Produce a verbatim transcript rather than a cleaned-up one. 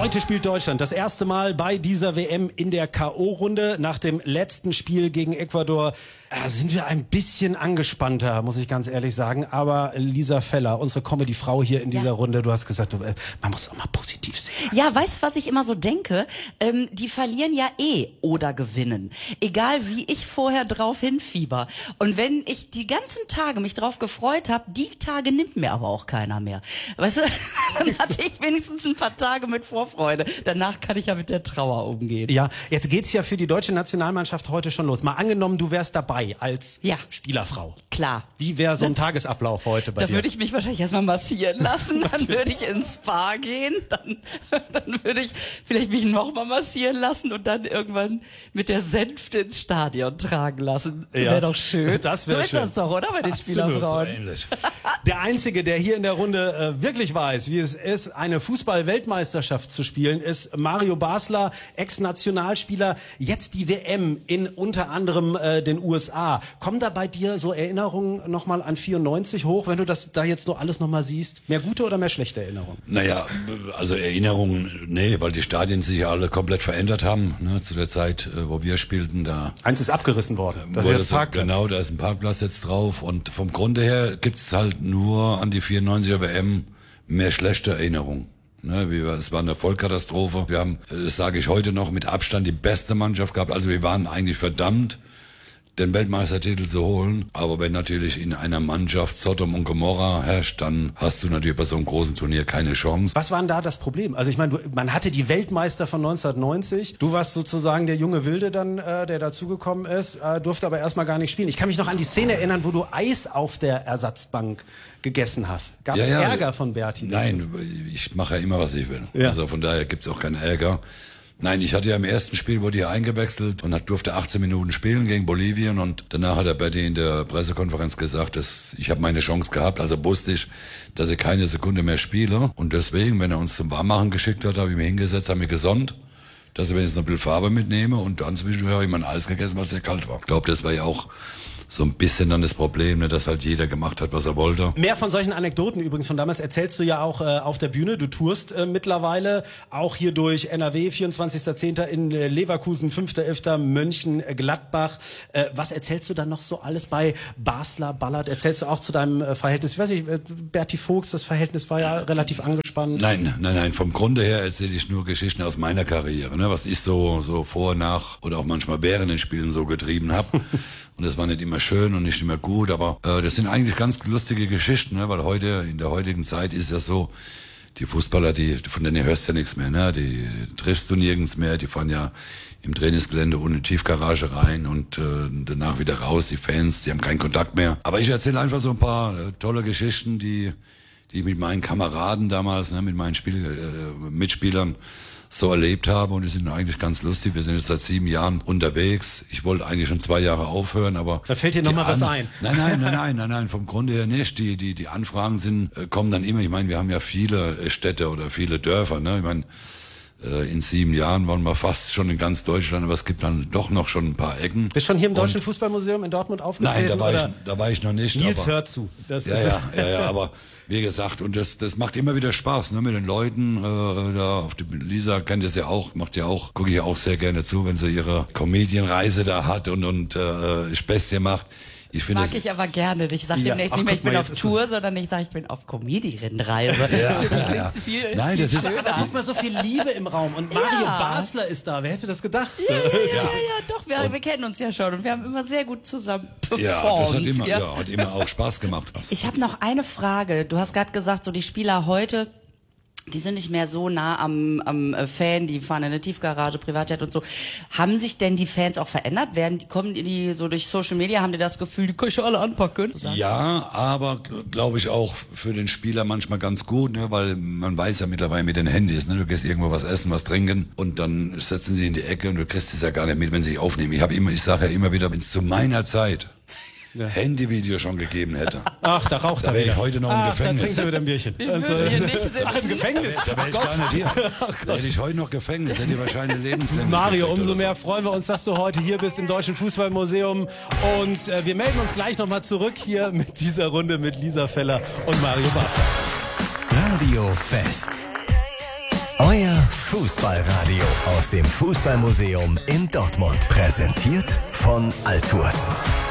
Heute spielt Deutschland das erste Mal bei dieser W M in der K O-Runde. Nach dem letzten Spiel gegen Ecuador äh, sind wir ein bisschen angespannter, muss ich ganz ehrlich sagen. Aber Lisa Feller, unsere Comedy-Frau hier in dieser ja. Runde, du hast gesagt, du, äh, man muss auch mal positiv sehen. Ja, weißt du, was ich immer so denke? Ähm, die verlieren ja eh oder gewinnen. Egal, wie ich vorher drauf hinfieber. Und wenn ich die ganzen Tage mich drauf gefreut habe, die Tage nimmt mir aber auch keiner mehr. Weißt du, dann hatte ich wenigstens ein paar Tage mit Vorfreude. Danach kann ich ja mit der Trauer umgehen. Ja, jetzt geht's ja für die deutsche Nationalmannschaft heute schon los. Mal angenommen, du wärst dabei als ja. Spielerfrau. Klar. Wie wäre so ein das, Tagesablauf heute bei da dir? Da würde ich mich wahrscheinlich erstmal massieren lassen, dann würde ich ins Spa gehen, dann, dann würde ich vielleicht mich nochmal massieren lassen und dann irgendwann mit der Sänfte ins Stadion tragen lassen. Ja. Wäre doch schön. Das wär so ist schön. Das doch, oder? Bei den Absolut. Spielerfrauen. So ähnlich. Der Einzige, der hier in der Runde äh, wirklich weiß, wie es ist, eine Fußball-Weltmeisterschaft zu spielen, ist Mario Basler, Ex-Nationalspieler, jetzt die W M in unter anderem äh, den U S A. Kommen da bei dir so Erinnerungen nochmal an vierundneunzig hoch, wenn du das da jetzt so alles nochmal siehst? Mehr gute oder mehr schlechte Erinnerungen? Naja, also Erinnerungen, nee, weil die Stadien sich ja alle komplett verändert haben, ne, zu der Zeit, wo wir spielten. Da Eins ist abgerissen worden, das ist jetzt Parkplatz. Genau, da ist ein Parkplatz jetzt drauf und vom Grunde her gibt's halt nur an die vierundneunziger W M mehr schlechte Erinnerungen. Ne, wie wir, es war eine Vollkatastrophe. Wir haben, das sage ich heute noch, mit Abstand die beste Mannschaft gehabt. Also wir waren eigentlich verdammt, den Weltmeistertitel zu holen. Aber wenn natürlich in einer Mannschaft Sodom und Gomorra herrscht, dann hast du natürlich bei so einem großen Turnier keine Chance. Was war denn da das Problem? Also ich meine, man hatte die Weltmeister von neunzehnhundertneunzig. Du warst sozusagen der junge Wilde dann, äh, der dazugekommen ist, äh, durfte aber erstmal gar nicht spielen. Ich kann mich noch an die Szene erinnern, wo du Eis auf der Ersatzbank gegessen hast. Gab es ja, ja, Ärger von Berti? Nein, ich mache ja immer, was ich will. Ja. Also von daher gibt's auch keinen Ärger. Nein, ich hatte ja im ersten Spiel, wurde hier eingewechselt und durfte achtzehn Minuten spielen gegen Bolivien und danach hat der Berti in der Pressekonferenz gesagt, dass ich habe meine Chance gehabt, also wusste ich, dass ich keine Sekunde mehr spiele und deswegen, wenn er uns zum Warmmachen geschickt hat, habe ich mich hingesetzt, habe mich gesonnt, dass ich jetzt noch ein bisschen Farbe mitnehme und dann zwischendurch habe ich mein Eis gegessen, weil es sehr kalt war. Ich glaube, das war ja auch so ein bisschen dann das Problem, ne, dass halt jeder gemacht hat, was er wollte. Mehr von solchen Anekdoten übrigens von damals erzählst du ja auch äh, auf der Bühne. Du tourst äh, mittlerweile auch hier durch N R W, vierundzwanzigster zehnter in äh, Leverkusen, fünfter elfter Mönchen, äh, Gladbach. Äh, was erzählst du dann noch so alles bei Basler, Ballard? Erzählst du auch zu deinem äh, Verhältnis? Ich weiß nicht, äh, Berti Vogts, das Verhältnis war ja relativ angespannt. Nein, nein, nein. Vom Grunde her erzähle ich nur Geschichten aus meiner Karriere, ne, was ich so so vor, nach oder auch manchmal während den Spielen so getrieben habe. Und das war nicht immer schön und nicht immer gut, aber äh, das sind eigentlich ganz lustige Geschichten, ne? Weil heute, in der heutigen Zeit ist ja so, die Fußballer, die von denen hörst du ja nichts mehr, ne? Die triffst du nirgends mehr, die fahren ja im Trainingsgelände ohne Tiefgarage rein und äh, danach wieder raus, die Fans, die haben keinen Kontakt mehr. Aber ich erzähle einfach so ein paar äh, tolle Geschichten, die die ich mit meinen Kameraden damals, ne, mit meinen Spiel, äh, Mitspielern so erlebt habe und die sind eigentlich ganz lustig. Wir sind jetzt seit sieben Jahren unterwegs. Ich wollte eigentlich schon zwei Jahre aufhören, aber... Da fällt dir noch mal was ein. Nein, nein, nein, nein, nein, nein, vom Grunde her nicht. Die, die, die Anfragen sind, äh, kommen dann immer. Ich meine, wir haben ja viele Städte oder viele Dörfer, ne? Ich meine, äh, in sieben Jahren waren wir fast schon in ganz Deutschland, aber es gibt dann doch noch schon ein paar Ecken. Bist schon hier im Deutschen und, Fußballmuseum in Dortmund aufgetreten? Nein, da war, oder? ich, da war ich noch nicht. Nils aber, hört zu. Das ja, ist ja, ja, ja, aber wie gesagt, und das das macht immer wieder Spaß, ne, mit den Leuten, äh, da auf die, Lisa kennt das ja auch, macht ja auch, gucke ich auch sehr gerne zu, wenn sie ihre Comedian-Reise da hat und und äh, Späßchen macht. Ich finde Mag ich aber gerne. Ich sage ja, demnächst ach, nicht mehr, ich bin mal, auf Tour, sondern ich sage, ich bin auf Comedy-Reise. Ja, das finde ich ja, klingt viel, Nein, viel das ist, schöner. Aber guck mal, so viel Liebe im Raum. Und Mario Ja. Basler ist da. Wer hätte das gedacht? Ja, ja, ja, ja, ja, doch, wir, wir kennen uns ja schon und wir haben immer sehr gut zusammen performt. ja, das hat immer, ja. Ja, hat immer auch Spaß gemacht. Ich habe noch eine Frage. Du hast gerade gesagt, so die Spieler heute, die sind nicht mehr so nah am, am Fan, die fahren in eine Tiefgarage, Privatjet und so. Haben sich denn die Fans auch verändert? Werden die, kommen die so durch Social Media, haben die das Gefühl, die können ich alle anpacken? Ja, aber glaube ich auch für den Spieler manchmal ganz gut, ne, weil man weiß ja mittlerweile mit den Handys, ne, du gehst irgendwo was essen, was trinken und dann setzen sie in die Ecke und du kriegst es ja gar nicht mit, wenn sie sich aufnehmen. Ich habe immer, ich sage ja immer wieder, wenn es zu meiner Zeit ja. Handyvideo schon gegeben hätte. Ach, da raucht da er wäre wieder. ich heute noch im Ach, Gefängnis. Da trinkst du wieder ein Bierchen. Wir würden hier nicht sitzen. Ach, im Gefängnis? Da wäre ich gar nicht hier. Da hätte ich heute noch Gefängnis, hätte ich wahrscheinlich lebenslänglich. Mario, umso mehr freuen wir uns, dass du heute hier bist im Deutschen Fußballmuseum. Und äh, wir melden uns gleich nochmal zurück hier mit dieser Runde mit Lisa Feller und Mario Basler. Radio Fest. Euer Fußballradio aus dem Fußballmuseum in Dortmund. Präsentiert von Altours.